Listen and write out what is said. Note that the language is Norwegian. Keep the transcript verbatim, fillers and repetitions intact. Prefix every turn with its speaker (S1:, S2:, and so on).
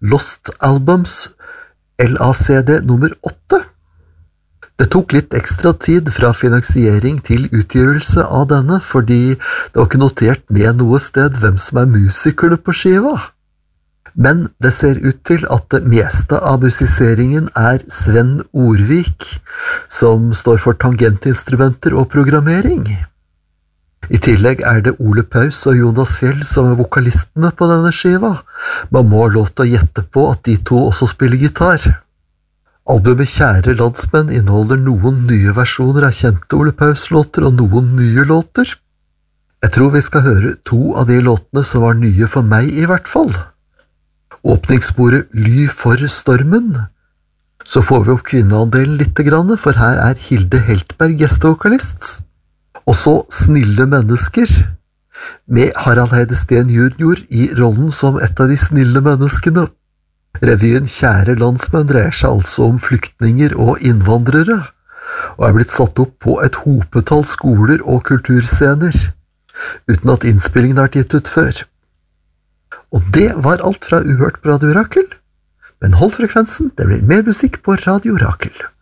S1: Lost Albums, L A C D nummer åtte. Det tok litt ekstra tid fra finansiering til utgivelse av denne, fordi det var ikke notert ned noe sted hvem som er musikerne på skiva. Men det ser ut til at det meste av musiseringen er Sven Orvik, som står for tangentinstrumenter og programmering. I tillegg er det Ole Paus og Jonas Fjell som er vokalistene på denne skiva. Man må ha lov til å gjette på at de to også spiller gitar. Albumet Kjære landsmenn inneholder noen nye versjoner av kjente Ole Paus-låter og noen nye låter. Jeg tror vi skal høre to av de låtene som var nye for meg i hvert fall. Åpningssporet Ly for stormen. Så får vi opp kvinneandelen litt grann, for her er Hilde Heltberg gjestevokalist. Og så Snille mennesker, med Harald Heide Steen junior i rollen som et av de snille menneskene. Revyen Kjære landsmenn dreier seg altså om flyktninger og innvandrere, og er blitt satt opp på et hopetall skoler og kulturscener, uten at innspillingen har vært gitt ut før. Og det var alt fra Uhørt på Radio Rakel, men hold frekvensen, det blir mer musikk på Radio Rakel.